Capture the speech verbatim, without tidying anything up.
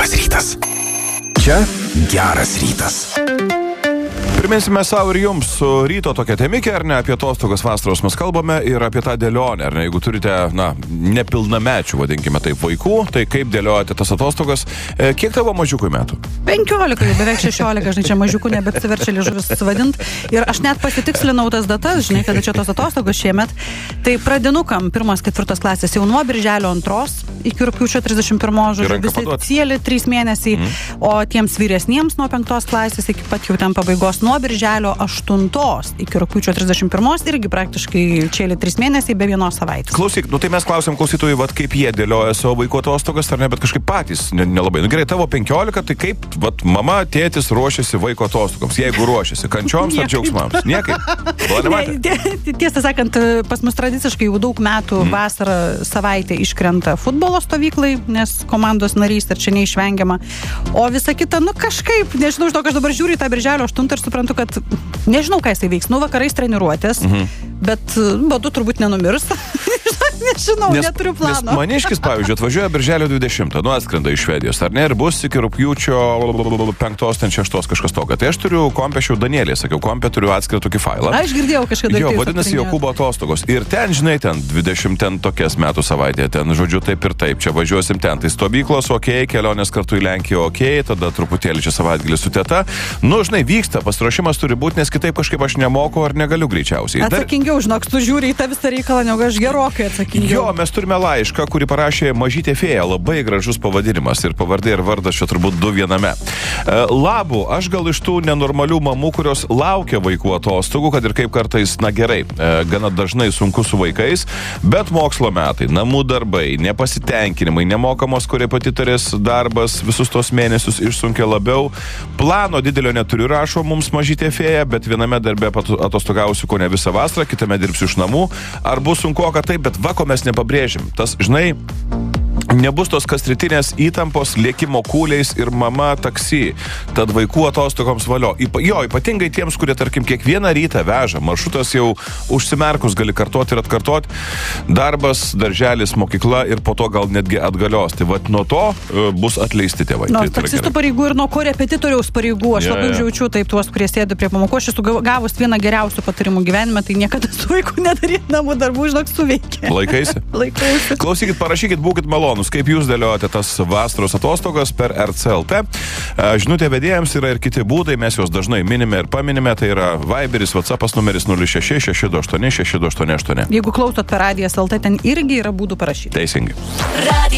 Labas rytas. Čia geras rytas. Priminsime savo ir jums su ryto tokia temikė, ar ne, apie atostogas vasaros mes kalbame ir apie tą dėlionę, ar ne, jeigu turite, na, nepilnamečių, vadinkime taip, vaikų, tai kaip dėliojate tas atostogas, e, kiek tavo mažiukui metų? penkiolika, jau beveik šešiolika, žinai, čia mažiukų nebeapsiverčia liežuvis vadint. Ir aš net pasitikslinau tas datas, žinai, kada čia tos atostogos šiemet. Tai pradinukam pirmas, ketvirtas klasės jau nuo birželio antros iki rugpjūčio trisdešimt pirmos, žodžiu, visi cieli trys mėnesiai, mm. o tiems vyresniems nuo penktos klasės iki pat jau ten pabaigos nuo birželio aštuntos iki rugpjūčio trisdešimt pirmos irgi praktiškai cieli trys mėnesiai be vienos savaitės. Klausyk, nu tai mes klausėm klausytojų, vat kaip jie dėlioja savo vaikų atostogas, ar ne, bet kažkaip patys nelabai. Nu gerai, tavo penkiolika, tai kaip vat mama, tėtis ruošiasi vaiko atostogams, jeigu ruošiasi, kančioms ar džiaugsmams? Niekaip. Ne, tiesą sakant, pas mus tradiciškai jau daug metų mm. vasarą savaitę iškrenta futbolo stovyklai, nes komandos narys ir čia neišvengiama. O visa kita, nu kažkaip, nežinau, žinau, aš dabar žiūriu į tą birželio aštuntą ir suprantu, kad nežinau, ką jisai veiks. Nu, vakarais treniruotės, mm-hmm. bet badu turbūt nenumirs. Nežinau, nes, neturiu plano. Nes Maniškis, pavyzdžiui, atvažiuoja birželio dvidešimtą, nu atskrenda iš Švedijos, ar ne, ir bus iki rugpjūčio penktos, šeštos kažkas toga. Tai aš turiu kompešiau Danielį, sakiau, kompė turiu atskirą tokį failą. Aš girdėjau kažkada. Jo, vadinasi Jokūbo atostogos. Ir ten, žinai, ten dvidešimt ten tokias metų savaitė, ten, žodžiu, taip ir taip, čia važiuosim ten. Tai stovyklos, okei, okay, kelionės kartu į Lenkiją, okei, okay, tada truputėlį čia savaitgalį su teta. Nu, žinai, vyksta, pasiruošimas turi būti, nes kitaip kažkaip aš nemoku ar negaliu greičiausiai. Atsakingiau, žinok, tu žiūri į tą visą reikalą, negu aš gerokai atsakingiau. Jo, mes turime laišką, kurį parašė Mažytė fėja, labai gražus pavadinimas ir pavardė ir vardas čia turbūt du viename. E, labų, aš gal iš tų nenormalių mamų, kurios laukia vaikų atostogų, kad ir kaip kartais, na gerai, e, gana dažnai sunku su vaikais, bet mokslo metai, namų darbai, nepasitenkinimai, nemokamos korepetitorės darbas visus tos mėnesius išsunkia labiau. Plano didelio neturiu, rašo mums Mažytė fėja, bet viename darbe atostogausiu ko ne visą vasarą, kitame dirbsiu iš namų. Ar bus sunku, kad taip, bet va, ko mes nepabrėžim. Tas, žinai, nebus tos kasrytinės įtampos lėkimo kūliais ir mama taksi. Tad vaikų atostogoms valio. Ypa, jo, ypatingai tiems, kurie, tarkim, kiekvieną rytą veža. Maršrutas jau užsimerkus gali kartoti ir atkartoti. Darbas, darželis, mokykla ir po to gal netgi atgalios. Tai vat nuo to uh, bus atleisti tėvai. Nuo tai taksistų pareigų ir nuo korepetitoriaus pareigų. Aš yeah, labai yeah. jaučiu taip tuos, kurie sėdi prie pamokų. Aš esu gavus vieną geriausių patarimų gyvenime, tai niekada su vaiku nedaryt namų darbų, žinok, suveikia. Laikaisi? Laikausi. Klausykit, parašykit, būkit malonus, kaip jūs dėliojate tas vasaros atostogas per R C L T. Žinutė vedėjams yra ir kiti būdai, mes juos dažnai minime ir paminime, tai yra Viberis, WhatsAppas numeris nulis šeši šeši du aštuoni šeši du aštuoni aštuoni. Jeigu klausot per Radijas L T, ten irgi yra būdų parašyti. Teisingai.